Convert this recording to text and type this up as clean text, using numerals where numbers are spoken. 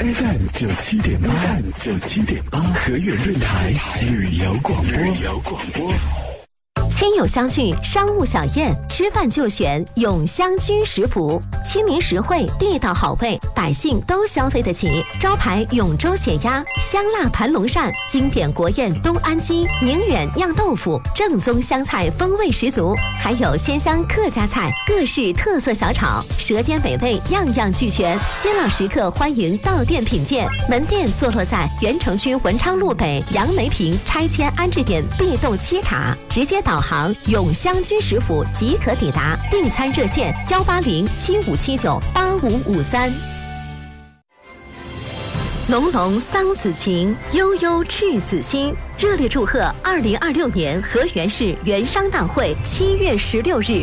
FM 97.8，河源电台旅游广播。 亲友相聚，商务小宴，吃饭就选永香居食府，亲民实惠，地道好味，百姓都消费得起。招牌永州血鸭、香辣盘龙鳝，经典国宴东安鸡、宁远酿豆腐，正宗湘菜风味十足，还有鲜香客家菜，各式特色小炒，舌尖美味样样俱全。新老食客欢迎到店品鉴，门店坐落在原城区文昌路北杨梅坪拆迁安置点 B 栋7塔，直接导航永香居食府即可抵达，订餐热线18075798553。浓浓桑梓情，悠悠赤子心。热烈祝贺2026年河源市原商大会7月16日